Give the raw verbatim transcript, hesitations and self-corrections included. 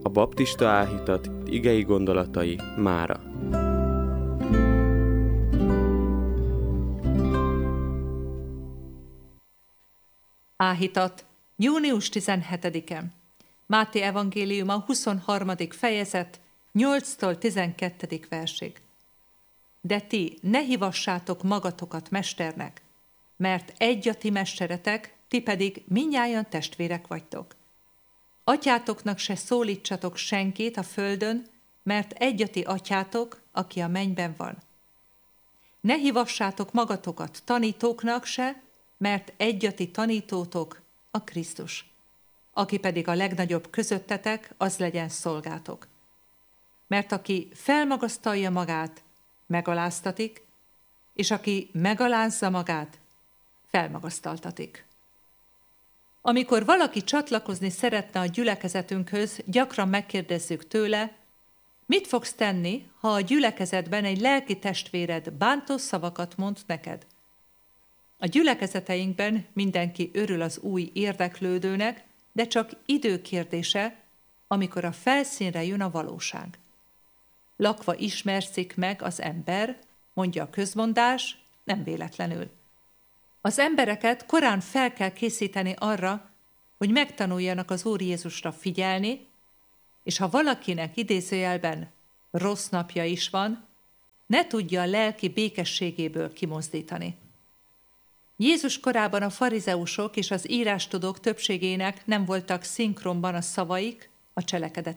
A baptista áhítat igei gondolatai mára. Áhítat. június tizenhetedike. Máté evangéliuma huszonharmadik fejezet, nyolctól tizenkettedik versig. De ti ne hívassátok magatokat mesternek, mert egy a ti mesteretek, ti pedig mindnyájan testvérek vagytok. Atyátoknak se szólítsatok senkit a földön, mert egy a ti atyátok, aki a mennyben van. Ne hívassátok magatokat tanítóknak se, mert egy a ti tanítótok, a Krisztus. Aki pedig a legnagyobb közöttetek, az legyen szolgátok. Mert aki felmagasztalja magát, megaláztatik, és aki megalázza magát, felmagasztaltatik. Amikor valaki csatlakozni szeretne a gyülekezetünkhöz, gyakran megkérdezzük tőle, mit fogsz tenni, ha a gyülekezetben egy lelki testvéred bántó szavakat mond neked? A gyülekezeteinkben mindenki örül az új érdeklődőnek, de csak időkérdése, amikor a felszínre jön a valóság. Lakva ismerszik meg az ember, mondja a közmondás, nem véletlenül. Az embereket korán fel kell készíteni arra, hogy megtanuljanak az Úr Jézusra figyelni, és ha valakinek idézőjelben rossz napja is van, ne tudja a lelki békességéből kimozdítani. Jézus korában a farizeusok és az írástudók többségének nem voltak szinkronban a szavaik a cselekedeteik.